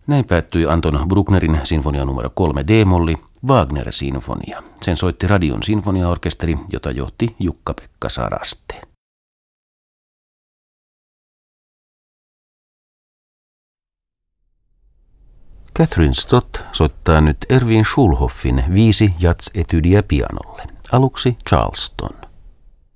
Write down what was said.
Näin päättyi Anton Brucknerin sinfonia numero 3 D-molli, Wagner-sinfonia. Sen soitti Radion sinfoniaorkesteri, jota johti Jukka-Pekka Saraste. Catherine Stott soittaa nyt Erwin Schulhoffin 5 jazz-etydiä pianolle. Aluksi Charleston.